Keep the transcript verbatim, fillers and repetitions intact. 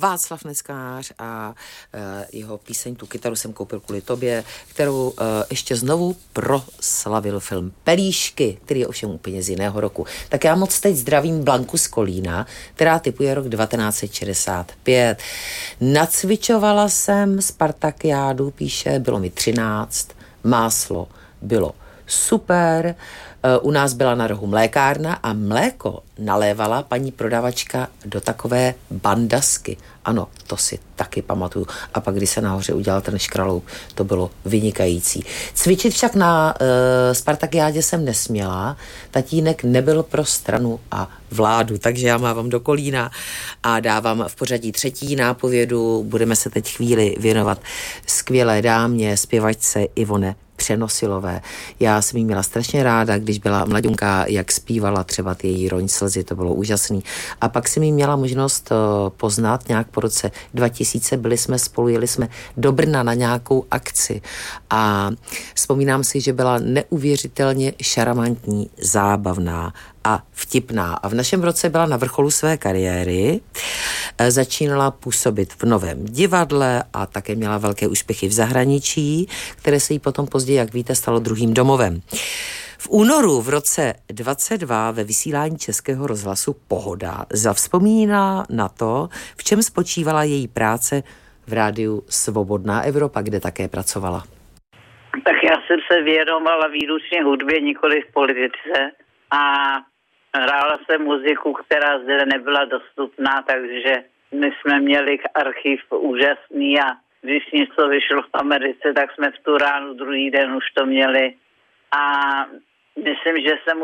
Václav Neckář a uh, jeho píseň Tu kytaru jsem koupil kvůli tobě, kterou uh, ještě znovu proslavil film Pelíšky, který je ovšem úplně z jiného roku. Tak já moc teď zdravím Blanku z Kolína, která typuje rok devatenáct set šedesát pět. Nacvičovala jsem Spartakiádu, píše, bylo mi třináct, máslo bylo super, u nás byla na rohu mlékárna a mléko nalévala paní prodavačka do takové bandasky. Ano, to si taky pamatuju. A pak, když se nahoře udělal ten škraloup, to bylo vynikající. Cvičit však na uh, Spartakiádě jsem nesměla. Tatínek nebyl pro stranu a vládu, takže já mávám do Kolína a dávám v pořadí třetí nápovědu. Budeme se teď chvíli věnovat skvělé dámě, zpěvačce Ivone Přenosilové. Já jsem jí měla strašně ráda, když byla mladunka, jak zpívala třeba ty její Roň slzy, to bylo úžasný. A pak jsem jí měla možnost poznat nějak po roce dva tisíce, byli jsme spolu, jeli jsme do Brna na nějakou akci a vzpomínám si, že byla neuvěřitelně šarmantní, zábavná a vtipná. A v našem roce byla na vrcholu své kariéry, začínala působit v Novém divadle a také měla velké úspěchy v zahraničí, které se jí potom později, jak víte, stalo druhým domovem. V únoru v roce dvacet dva ve vysílání Českého rozhlasu Pohoda zavzpomíná na to, v čem spočívala její práce v rádiu Svobodná Evropa, kde také pracovala. Tak já jsem se věnovala výlučně hudbě, nikoli v politice a hrála jsem muziku, která zde nebyla dostupná, takže my jsme měli archiv úžasný a když něco vyšlo v Americe, tak jsme v tu ránu druhý den už to měli. A myslím, že jsem